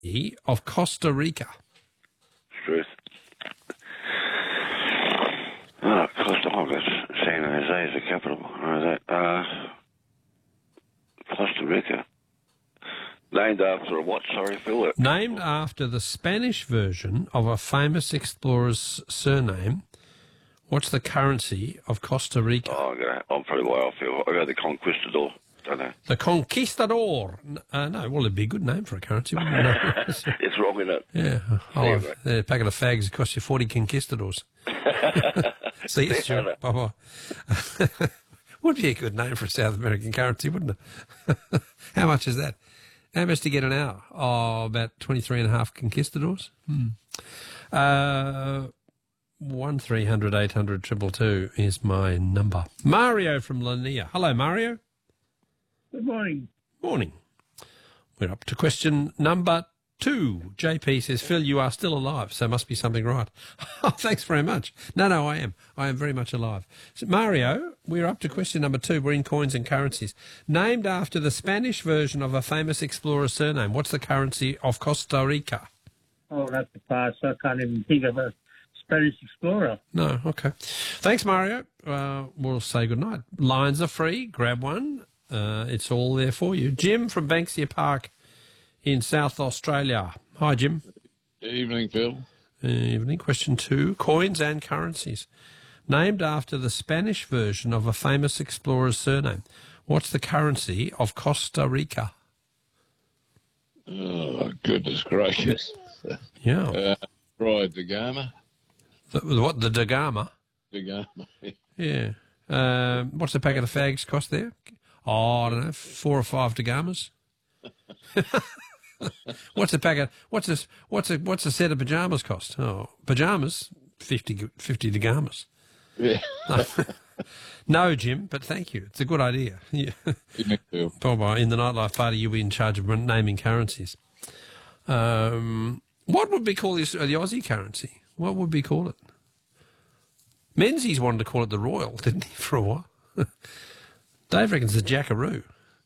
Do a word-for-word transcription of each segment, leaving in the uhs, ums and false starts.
of Costa Rica? Truth. Oh, Costa Rica. San Jose is the capital. Uh, Costa Rica. Named after a what? Sorry, Phil. Named after the Spanish version of a famous explorer's surname. What's the currency of Costa Rica? Oh, I'm, gonna, I'm probably way off here. I go the Conquistador. Don't know. The Conquistador. Uh, no, well, it'd be a good name for a currency, wouldn't it? No. It's wrong, isn't it? Yeah. Oh, Anyway. a packet of fags would cost you forty conquistadors. See you, Stuart. Bye-bye. Would be a good name for a South American currency, wouldn't it? How much is that? How much to get an hour? Oh, about twenty-three and a half conquistadors. Hmm. Uh, one three hundred eight hundred two two two is my number. Mario from Lanier. Hello, Mario. Good morning. Morning. We're up to question number two. J P says, Phil, you are still alive, so must be something right. Oh, thanks very much. No, no, I am. I am very much alive. So, Mario, we're up to question number two. We're in coins and currencies. Named after the Spanish version of a famous explorer's surname, what's the currency of Costa Rica? Oh, that's a pass. I can't even think of a Spanish explorer. No, okay. Thanks, Mario. Uh, we'll say goodnight. Lines are free. Grab one. Uh, it's all there for you. Jim from Banksia Park in South Australia. Hi, Jim. Evening, Phil. Evening. Question two. Coins and currencies. Named after the Spanish version of a famous explorer's surname. What's the currency of Costa Rica? Oh, goodness gracious. Yeah. Uh, Fried the Gama. The, what, the Da Gama? The Gama. Yeah. Um, what's the packet of fags cost there? Oh, I don't know, four or five Da Gamas. What's a packet? What's a what's a what's a set of pajamas cost? Oh, pajamas, fifty fifty Da Gamas. Yeah. No, Jim, but thank you. It's a good idea. Yeah. Evening, Phil. Bye bye. In the nightlife party, you'll be in charge of naming currencies. Um, what would we call this? Uh, the Aussie currency? What would we call it? Menzies wanted to call it the Royal, didn't he, for a while? Dave reckons the Jackaroo.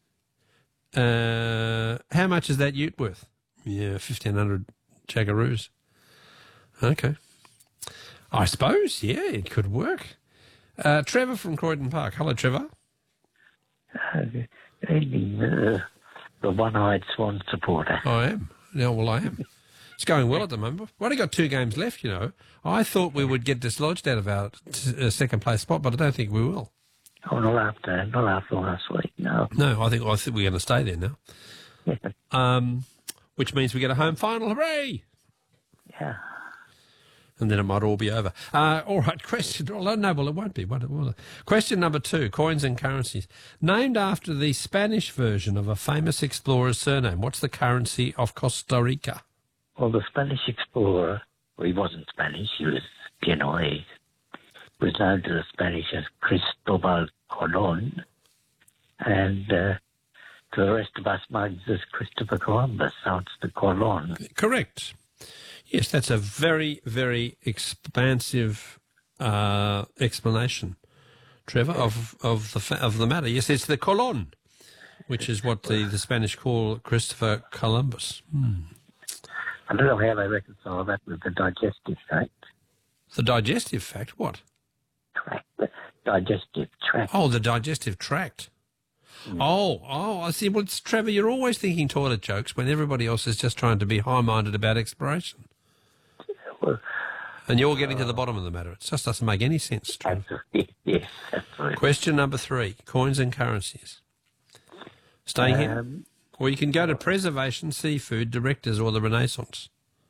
Uh, how much is that ute worth? Yeah, fifteen hundred Jackaroos. Okay. I suppose, yeah, it could work. Uh, Trevor from Croydon Park. Hello, Trevor. Uh, good evening, uh, the one-eyed Swan supporter. I am. Yeah, well, I am. It's going well at the moment. We've only got two games left, you know. I thought we would get dislodged out of our t- uh, second-place spot, but I don't think we will. Oh, not after, not after last week, no. No, I think I think we're going to stay there now. um, which means we get a home final. Hooray! Yeah. And then it might all be over. Uh, all right, question. Oh, no, well, it won't be. Won't it? Will it? Question number two, coins and currencies. Named after the Spanish version of a famous explorer's surname, what's the currency of Costa Rica? Well, the Spanish explorer, well, he wasn't Spanish, he was Genoese, was known to the Spanish as Cristobal Colon, and uh, to the rest of us mugs as Christopher Columbus, so it's the Colon. Correct. Yes, that's a very, very expansive uh, explanation, Trevor, of of the fa- of the matter. Yes, it's the Colon, which is what the, the Spanish call Christopher Columbus. Hmm. I don't know how they reconcile that with the digestive tract. The digestive fact, what? Tract, the digestive tract. Oh, the digestive tract. Mm. Oh, oh, I see. Well, it's, Trevor, you're always thinking toilet jokes when everybody else is just trying to be high-minded about exploration. Well, and you're getting uh, to the bottom of the matter. It just doesn't make any sense, Trevor. Yes, that's right. Question number three, coins and currencies. Staying um, here? Or you can go to Preservation Seafood Directors or the Renaissance.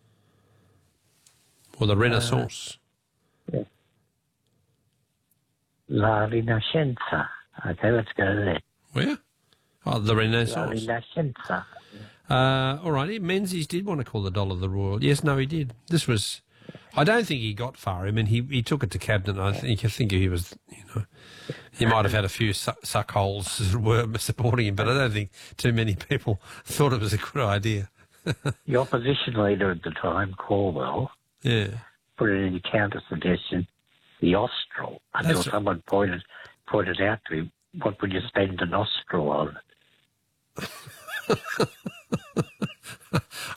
Or the Renaissance. Uh, yes. La Rinascenza. Okay, let's go there. Where? Oh, the Renaissance. La Rinascenza. Uh, all righty. Menzies did want to call the dollar the Royal. Yes, no, he did. This was... I don't think he got far. I mean, he, he took it to cabinet. I think I think he was, you know, he might have had a few suck, suck holes that were supporting him, but I don't think too many people thought it was a good idea. The opposition leader at the time, Corwell, yeah, put it in counter suggestion, the Austral, until That's someone pointed pointed out to him, what would you spend an Austral on?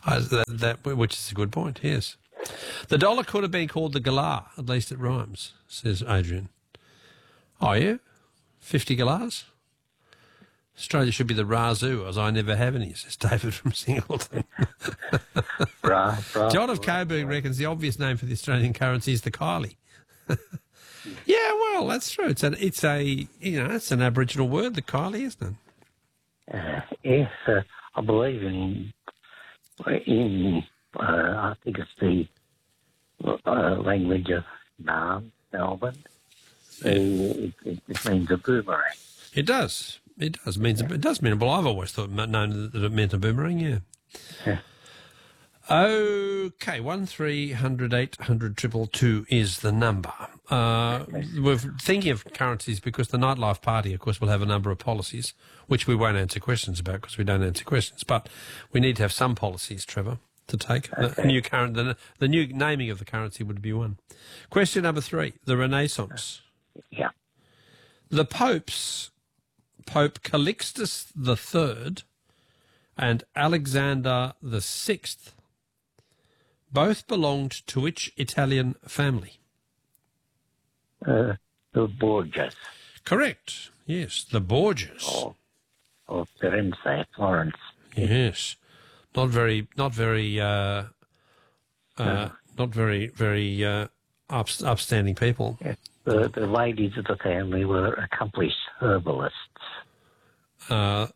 Uh, that, that, which is a good point, yes. The dollar could have been called the galah, at least it rhymes, says Adrian. Oh, yeah? fifty galahs? Australia should be the razoo, as I never have any, says David from Singleton. Bra, bra, John of Coburg reckons the obvious name for the Australian currency is the Kylie. Yeah, well, that's true. It's an, it's a, you know, it's an Aboriginal word, the Kylie, isn't it? Uh, yes, uh, I believe in, in uh, I think it's the uh, language of Nam, Melbourne. Uh, it, it, it means a boomerang. It does. It does. It means it does mean. Well, I've always thought known that it meant a boomerang. Yeah. Yeah. Okay, one three hundred eight hundred triple two is the number. Uh, we're thinking of currencies because the Nightlife Party, of course, will have a number of policies, which we won't answer questions about because we don't answer questions. But we need to have some policies, Trevor, to take. Okay. The new current, the, the new naming of the currency would be one. Question number three: the Renaissance. Yeah. The popes, Pope Calixtus the Third and Alexander the Sixth, both belonged to which Italian family? Uh, the Borgias. Correct. Yes, the Borgias. Or, or Firenze, Florence. Yes, not very, not very, uh, uh, uh, not very, very uh, up, upstanding people. Yes. The, the ladies of the family were accomplished herbalists. Uh,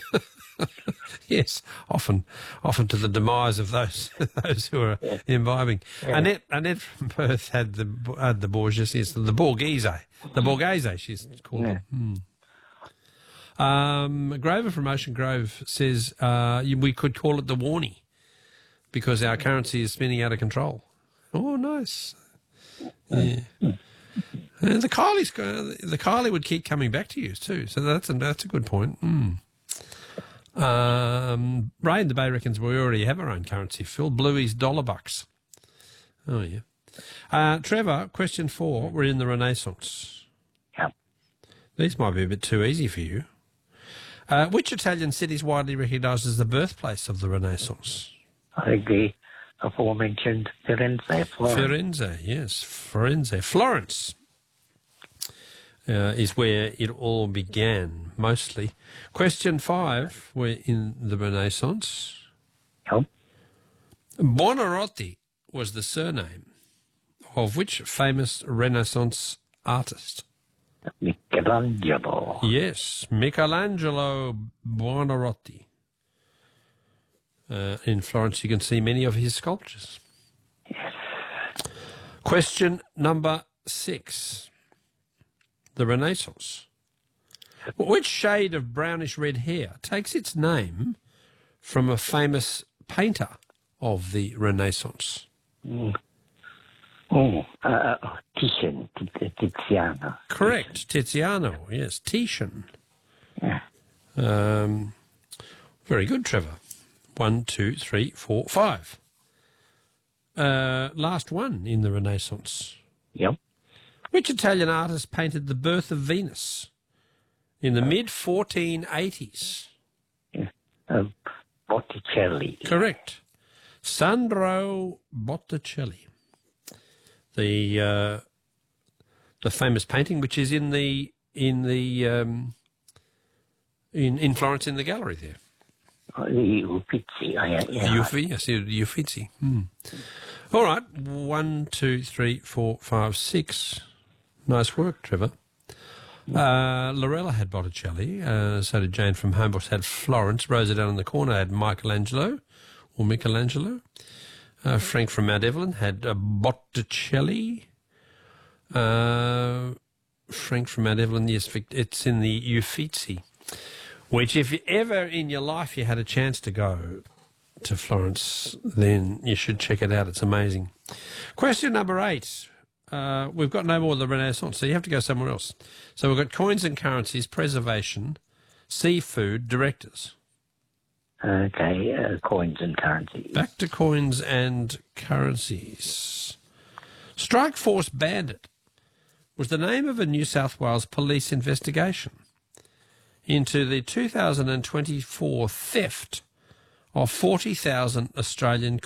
yes, often, often to the demise of those those who are yeah. imbibing. Yeah. Annette, Annette from Perth had the had the Borgias, yes, the Borghese, the Borghese, she's called yeah. them. Hmm. Um, Grover from Ocean Grove says uh, we could call it the Warnie because our currency is spinning out of control. Oh, nice. Yeah. And the Kylie's the Kylie would keep coming back to you too, so that's a, that's a good point. Mm. Um, Ray in the Bay reckons we already have our own currency. Phil Bluey's dollar bucks. Oh yeah. Uh, Trevor, question four. We're in the Renaissance. Yep. These might be a bit too easy for you. Uh, which Italian city is widely recognised as the birthplace of the Renaissance? I think the aforementioned Firenze, Florence. Firenze, yes, Firenze, Florence. Uh, is where it all began, mostly. Question five, we're in the Renaissance. Yep. Buonarroti was the surname of which famous Renaissance artist? Michelangelo. Yes, Michelangelo Buonarroti. Uh, in Florence you can see many of his sculptures. Yes. Question number six. The Renaissance. Which shade of brownish-red hair takes its name from a famous painter of the Renaissance? Mm. Oh, uh, Titian, Tiziano. Correct, Tiziano, yes, Titian. Yeah. Um, very good, Trevor. One, two, three, four, five. Uh, last one in the Renaissance. Yep. Which Italian artist painted the birth of Venus in the mid fourteen eighties? Yeah. Uh, Botticelli. Correct. Sandro Botticelli. The uh, the famous painting, which is in the in the um, in in Florence in the gallery there. Oh, the Uffizi. Oh, yeah, yeah. The Uffizi, yes, the Uffizi. Hmm. All right, one, two, three, four, five, six. Nice work, Trevor. Uh, Lorella had Botticelli, uh, so did Jane from Homebush had Florence. Rosa down in the corner had Michelangelo, or Michelangelo. Uh, Frank from Mount Evelyn had uh, Botticelli. Uh, Frank from Mount Evelyn, yes, it's in the Uffizi, which if ever in your life you had a chance to go to Florence, then you should check it out. It's amazing. Question number eight. Uh, we've got no more of the Renaissance, so you have to go somewhere else. So we've got coins and currencies, preservation, seafood, directors. Okay, uh, coins and currencies. Back to coins and currencies. Strike Force Bandit was the name of a New South Wales police investigation into the two thousand twenty-four theft of forty thousand Australian